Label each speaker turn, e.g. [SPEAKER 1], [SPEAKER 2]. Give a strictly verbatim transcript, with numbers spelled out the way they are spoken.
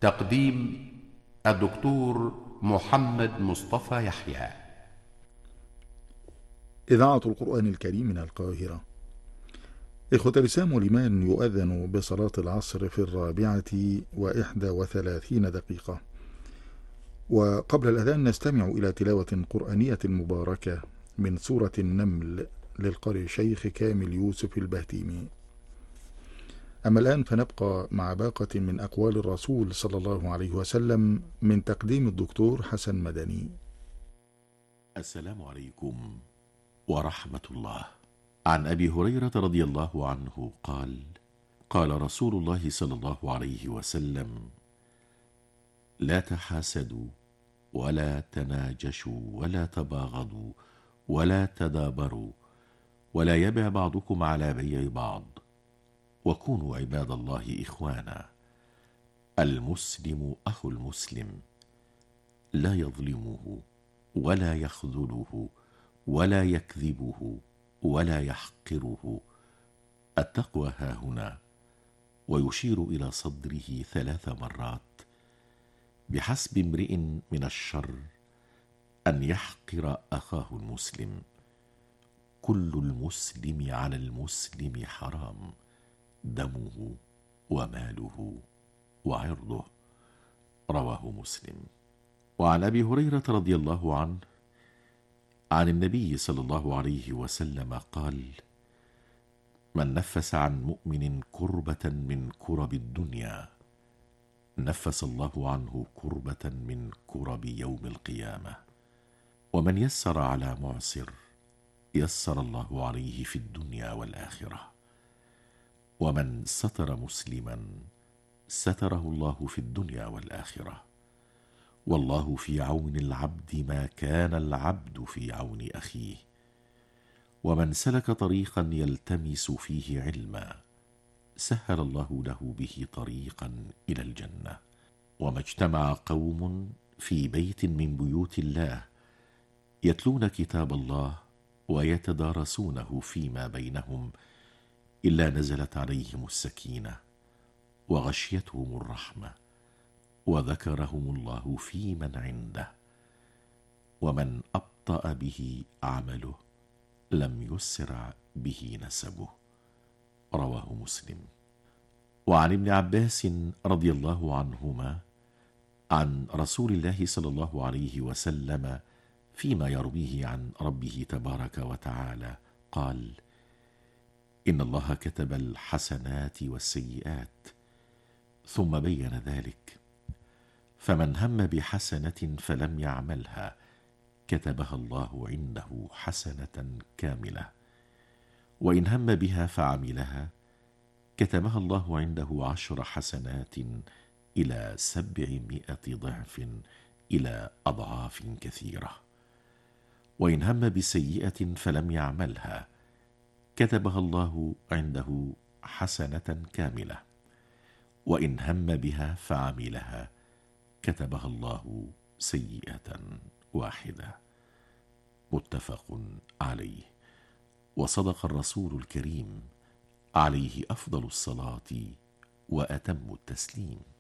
[SPEAKER 1] تقديم الدكتور محمد مصطفى يحيى.
[SPEAKER 2] إذاعة القرآن الكريم من القاهرة. إخوة الإسلام والإيمان، يؤذن بصلاة العصر في الرابعة وإحدى وثلاثين دقيقة، وقبل الأذان نستمع إلى تلاوة قرآنية مباركة من سورة النمل للقارئ الشيخ كامل يوسف البهتيمي. أما الآن فنبقى مع باقة من أقوال الرسول صلى الله عليه وسلم من تقديم الدكتور حسن مدني.
[SPEAKER 3] السلام عليكم ورحمة الله. عن أبي هريرة رضي الله عنه قال: قال رسول الله صلى الله عليه وسلم: لا تحاسدوا ولا تناجشوا ولا تباغضوا ولا تدابروا، ولا يبع بعضكم على بيع بعض، وكونوا عباد الله إخوانا. المسلم أخو المسلم، لا يظلمه ولا يخذله ولا يكذبه ولا يحقره. التقوى هاهنا، ويشير إلى صدره ثلاث مرات. بحسب امرئ من الشر أن يحقر أخاه المسلم. كل المسلم على المسلم حرام، دمه وماله وعرضه. رواه مسلم. وعن أبي هريرة رضي الله عنه عن النبي صلى الله عليه وسلم قال: من نفس عن مؤمن كربة من كرب الدنيا نفس الله عنه كربة من كرب يوم القيامة. ومن يسر على معسر يسر الله عليه في الدنيا والآخرة. ومن ستر مسلما ستره الله في الدنيا والآخرة. والله في عون العبد ما كان العبد في عون أخيه. ومن سلك طريقا يلتمس فيه علما سهل الله له به طريقا إلى الجنة. وما اجتمع قوم في بيت من بيوت الله يتلون كتاب الله ويتدارسونه فيما بينهم إلا نزلت عليهم السكينة وغشيتهم الرحمة وذكرهم الله في من عنده. ومن أبطأ به عمله لم يسرع به نسبه. رواه مسلم. وعن ابن عباس رضي الله عنهما عن رسول الله صلى الله عليه وسلم فيما يرويه عن ربه تبارك وتعالى قال: إن الله كتب الحسنات والسيئات ثم بين ذلك، فمن هم بحسنة فلم يعملها كتبها الله عنده حسنة كاملة، وإن هم بها فعملها كتبها الله عنده عشر حسنات إلى سبعمائة ضعف إلى أضعاف كثيرة. وإن هم بسيئة فلم يعملها كتبها الله عنده حسنة كاملة، وإن هم بها فعملها كتبها الله سيئة واحدة. متفق عليه. وصدق الرسول الكريم عليه أفضل الصلاة وأتم التسليم.